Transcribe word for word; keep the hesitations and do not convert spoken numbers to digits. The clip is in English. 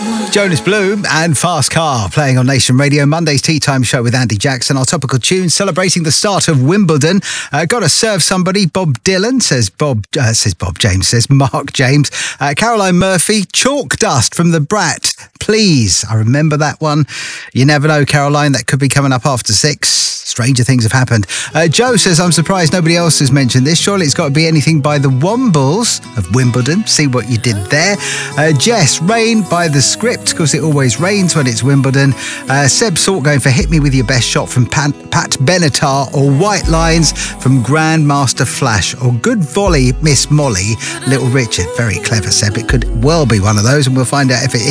Jonas Blue and Fast Car playing on Nation Radio. Monday's Tea Time Show with Andy Jackson. Our topical tune celebrating the start of Wimbledon. Uh, Got to serve somebody. Bob Dylan says Bob uh, says Bob James says Mark James. Uh, Caroline Murphy, Chalk Dust from the Brat. Please, I remember that one. You never know, Caroline. That could be coming up after six. Stranger things have happened. Uh, Joe says, I'm surprised nobody else has mentioned this. Surely it's got to be anything by the Wombles of Wimbledon. See what you did there. Uh, Jess, Rain by the Script, because it always rains when it's Wimbledon. Uh, Seb Salt going for Hit Me With Your Best Shot from Pat, Pat Benatar, or White Lines from Grandmaster Flash, or Good Volley, Miss Molly, Little Richard. Very clever, Seb. It could well be one of those, and we'll find out if it is.